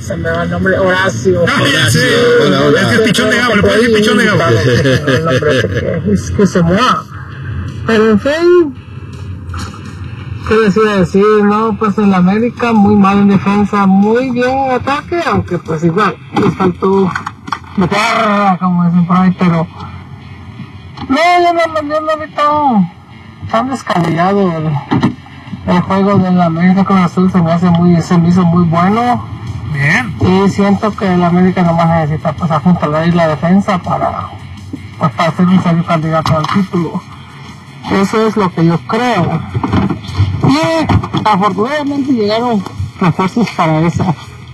se me va el nombre, Horacio. Sí. Hola. Es que es pichón de Gabo, le puedes decir pichón de Gabo. Es que se me va. Pero en fin, ¿qué les iba a decir? No, pues en la América muy mal en defensa, muy bien en ataque, aunque pues igual les faltó meter, como dicen por ahí, pero no, yo no vi tan descabellado el juego de la América con Azul. Se me hizo muy bueno. Bien. Y siento que la América nomás necesita pues apuntalar la defensa para ser un serio candidato al título. Eso es lo que yo creo. Y afortunadamente llegaron refuerzos para esa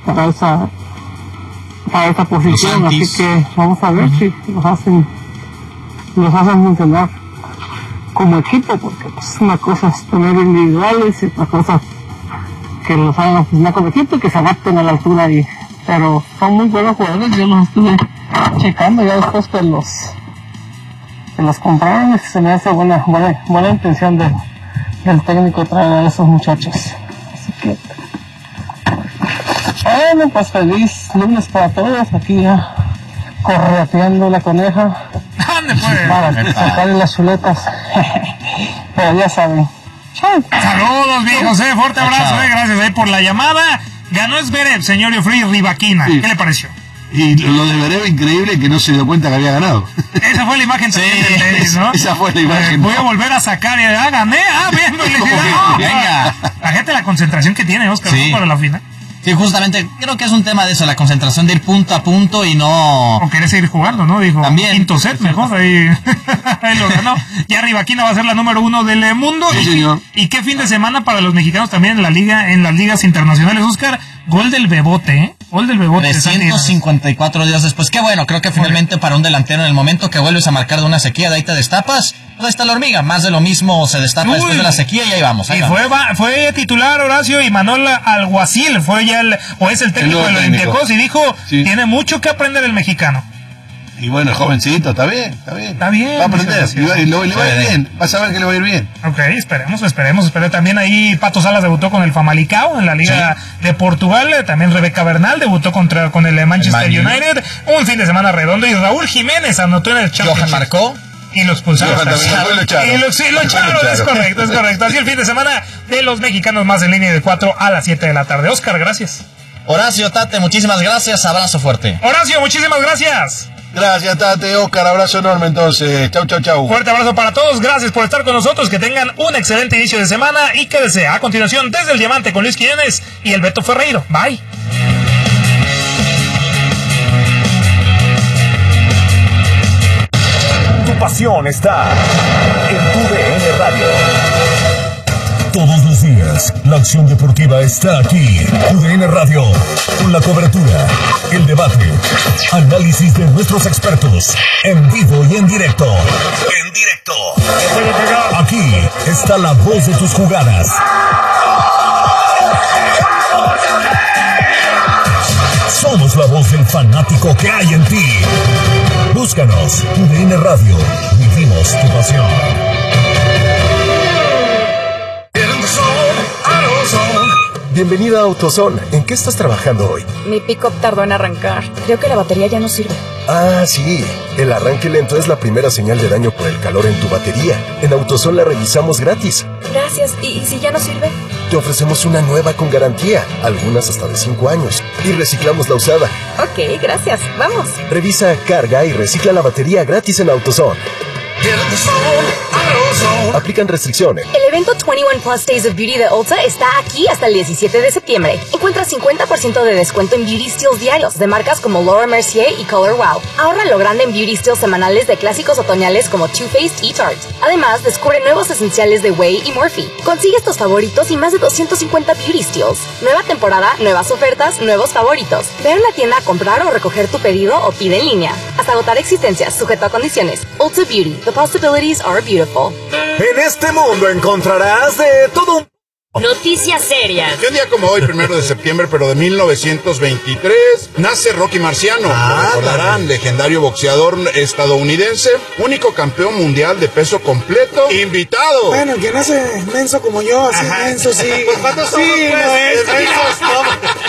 posición, así que vamos a ver si los hacen funcionar como equipo, porque pues, una cosa es tener individuales y otra cosa que los hagan funcionar como equipo y que se adapten a la altura ahí. Pero son muy buenos jugadores, yo los estuve checando ya después que los compraron, y se me hace buena intención del técnico traer a esos muchachos. Así que bueno, pues feliz lunes para todos, aquí ya correteando la coneja. ¿Dónde fue? Para sacarle las chuletas. Pero ya saben. Saludos, viejo José, fuerte abrazo, gracias ahí por la llamada. Ganó Zverev, señor Yofri Rivaquina. Sí. ¿Qué le pareció? Y lo de Zverev, increíble que no se dio cuenta que había ganado. Esa fue la imagen también del tenis, ¿no? Esa fue la imagen. Voy a volver a sacar y gané, bien, venga. La gente, la concentración que tiene Oscar para la final. Sí, justamente, creo que es un tema de eso, la concentración de ir punto a punto y no... O querer seguir jugando, ¿no? Dijo, también. Quinto set, mejor, ahí lo ganó. Ya Rivaquina va a ser la número 1 del mundo. Sí, señor. Y qué fin de semana para los mexicanos también en las ligas internacionales. Oscar, gol del Bebote, ¿eh? Gol del Bebote. 354 días después. Qué bueno, creo que finalmente para un delantero en el momento que vuelves a marcar de una sequía, de ahí te destapas. Pues ahí está la hormiga, más de lo mismo se destapa después de la sequía y ahí vamos. Y fue titular Horacio y Manuel Alguacil, es el técnico del Olympiacos y dijo, tiene mucho que aprender el mexicano. Y bueno, jovencito, está bien. Va a aprender, y le va a ir bien, vas a ver que le va a ir bien. Ok, esperemos. También ahí Pato Salas debutó con el Famalicão en la Liga de Portugal, también Rebeca Bernal debutó con el Manchester United, un fin de semana redondo, y Raúl Jiménez anotó en el Championship. Johan marcó. Y lo expulsaron. Lo echaron. Es correcto. Así el fin de semana de los mexicanos, más en línea de 4 a las 7 de la tarde. Oscar, gracias. Horacio, Tate, muchísimas gracias. Abrazo fuerte. Horacio, muchísimas gracias. Gracias, Tate. Oscar, abrazo enorme entonces. Chau. Fuerte abrazo para todos. Gracias por estar con nosotros. Que tengan un excelente inicio de semana y que desea. A continuación, Desde el Diamante con Luis Quiñones y el Beto Ferreiro. Bye. Tu pasión está en tu DN Radio. Todos los días, la acción deportiva está aquí. Tu DN Radio, con la cobertura, el debate, análisis de nuestros expertos, en vivo y en directo. Aquí está la voz de tus jugadas. Somos la voz del fanático que hay en ti. Búscanos, UDN Radio. Vivimos tu pasión. Bienvenida a AutoZone. ¿En qué estás trabajando hoy? Mi pick-up tardó en arrancar. Creo que la batería ya no sirve. Ah, sí. El arranque lento es la primera señal de daño por el calor en tu batería. En AutoZone la revisamos gratis. Gracias. ¿Y si ya no sirve? Te ofrecemos una nueva con garantía, algunas hasta de 5 años. Y reciclamos la usada. Ok, gracias. Vamos. Revisa, carga y recicla la batería gratis en AutoZone. Aplican restricciones. El evento 21 Plus Days of Beauty de Ulta está aquí hasta el 17 de septiembre. Encuentra 50% de descuento en Beauty Steals diarios de marcas como Laura Mercier y Color Wow. Ahorra lo grande en Beauty Steals semanales de clásicos otoñales como Too Faced y Tarte. Además, descubre nuevos esenciales de Way y Morphe. Consigue estos favoritos y más de 250 Beauty Steals. Nueva temporada, nuevas ofertas, nuevos favoritos. Ve a una tienda a comprar o recoger tu pedido o pide en línea. Hasta agotar existencias, sujeto a condiciones. Ulta Beauty. The possibilities are beautiful. En este mundo encontrarás de todo. Noticias serias. ¿Qué día como hoy, 1 de septiembre, pero de 1923, nace Rocky Marciano? Lo recordarán, legendario boxeador estadounidense, único campeón mundial de peso completo, invitado. Bueno, el que nace menso como yo, así menso, sí. Pues cuando sí, no es.